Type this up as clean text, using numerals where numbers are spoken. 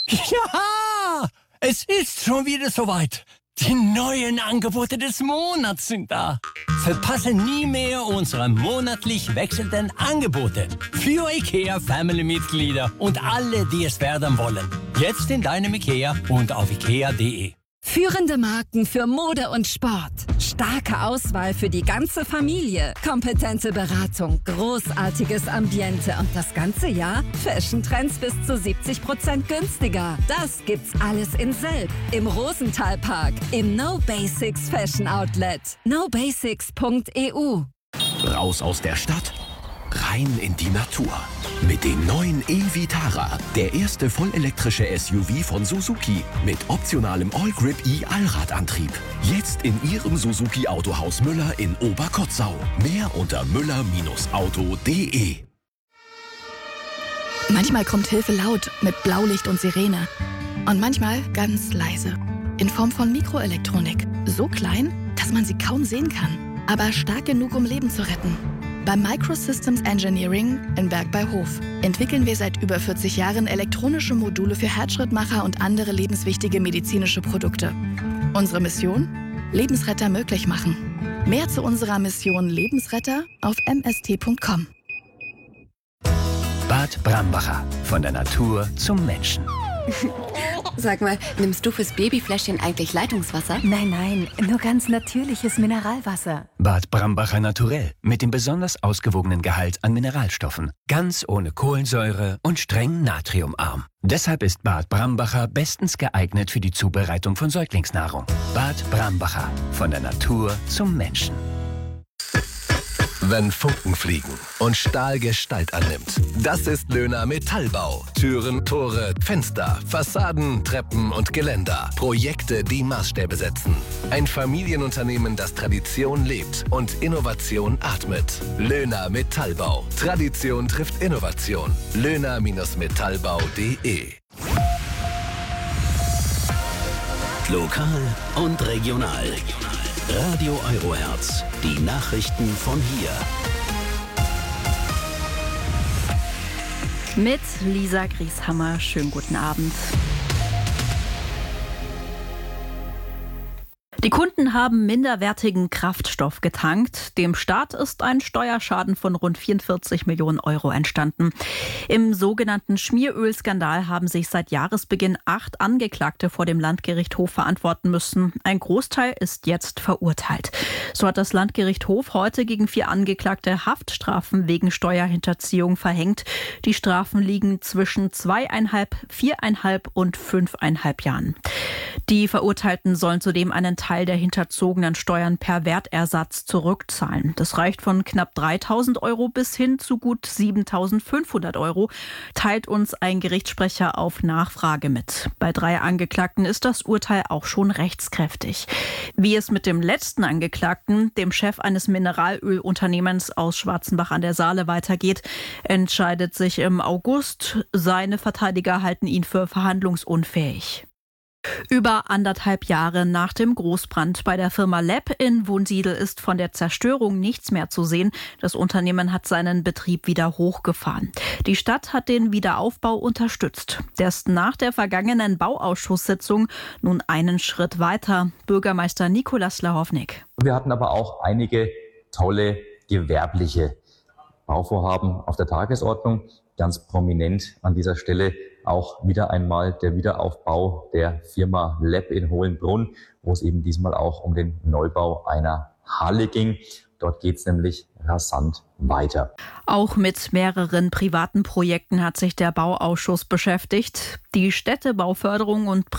Ja, es ist schon wieder soweit. Die neuen Angebote des Monats sind da. Verpasse nie mehr unsere monatlich wechselnden Angebote für IKEA-Family-Mitglieder und alle, die es werden wollen. Jetzt in deinem IKEA und auf ikea.de. Führende Marken für Mode und Sport. Starke Auswahl für die ganze Familie. Kompetente Beratung. Großartiges Ambiente. Und das ganze Jahr Fashion-Trends bis zu 70% günstiger. Das gibt's alles in Selb. Im Rosenthal-Park. Im No Basics Fashion Outlet. nobasics.eu. Raus aus der Stadt, rein in die Natur. Mit dem neuen e-Vitara, der erste vollelektrische SUV von Suzuki mit optionalem All-Grip E-Allradantrieb. Jetzt in Ihrem Suzuki Autohaus Müller in Oberkotzau. Mehr unter müller-auto.de. Manchmal kommt Hilfe laut mit Blaulicht und Sirene. Und manchmal ganz leise. In Form von Mikroelektronik. So klein, dass man sie kaum sehen kann. Aber stark genug, um Leben zu retten. Bei Microsystems Engineering in Berg bei Hof entwickeln wir seit über 40 Jahren elektronische Module für Herzschrittmacher und andere lebenswichtige medizinische Produkte. Unsere Mission? Lebensretter möglich machen. Mehr zu unserer Mission Lebensretter auf mst.com. Bad Brambacher. Von der Natur zum Menschen. Sag mal, nimmst du fürs Babyfläschchen eigentlich Leitungswasser? Nein, nur ganz natürliches Mineralwasser. Bad Brambacher Naturell mit dem besonders ausgewogenen Gehalt an Mineralstoffen. Ganz ohne Kohlensäure und streng natriumarm. Deshalb ist Bad Brambacher bestens geeignet für die Zubereitung von Säuglingsnahrung. Bad Brambacher. Von der Natur zum Menschen. Wenn Funken fliegen und Stahl Gestalt annimmt. Das ist Löhner Metallbau. Türen, Tore, Fenster, Fassaden, Treppen und Geländer. Projekte, die Maßstäbe setzen. Ein Familienunternehmen, das Tradition lebt und Innovation atmet. Löhner Metallbau. Tradition trifft Innovation. Löhner-metallbau.de. Lokal und regional. Radio Eurohertz. Die Nachrichten von hier. Mit Lisa Grieshammer. Schönen guten Abend. Die Kunden haben minderwertigen Kraftstoff getankt. Dem Staat ist ein Steuerschaden von rund 44 Millionen Euro entstanden. Im sogenannten Schmierölskandal haben sich seit Jahresbeginn 8 Angeklagte vor dem Landgericht Hof verantworten müssen. Ein Großteil ist jetzt verurteilt. So hat das Landgericht Hof heute gegen 4 Angeklagte Haftstrafen wegen Steuerhinterziehung verhängt. Die Strafen liegen zwischen 2,5, 4,5 und 5,5 Jahren. Die Verurteilten sollen zudem einen Teil der hinterzogenen Steuern per Wertersatz zurückzahlen. Das reicht von knapp 3.000 Euro bis hin zu gut 7.500 Euro, teilt uns ein Gerichtssprecher auf Nachfrage mit. Bei 3 Angeklagten ist das Urteil auch schon rechtskräftig. Wie es mit dem letzten Angeklagten, dem Chef eines Mineralölunternehmens aus Schwarzenbach an der Saale, weitergeht, entscheidet sich im August. Seine Verteidiger halten ihn für verhandlungsunfähig. Über 1,5 Jahre nach dem Großbrand bei der Firma Lepp in Wunsiedel ist von der Zerstörung nichts mehr zu sehen. Das Unternehmen hat seinen Betrieb wieder hochgefahren. Die Stadt hat den Wiederaufbau unterstützt. Erst nach der vergangenen Bauausschusssitzung nun einen Schritt weiter. Bürgermeister Nikolaus Lahovnik. Wir hatten aber auch einige tolle gewerbliche Bauvorhaben auf der Tagesordnung. Ganz prominent an dieser Stelle auch wieder einmal der Wiederaufbau der Firma Lepp in Hohenbrunn, wo es eben diesmal auch um den Neubau einer Halle ging. Dort geht es nämlich rasant weiter. Auch mit mehreren privaten Projekten hat sich der Bauausschuss beschäftigt. Die Städtebauförderung und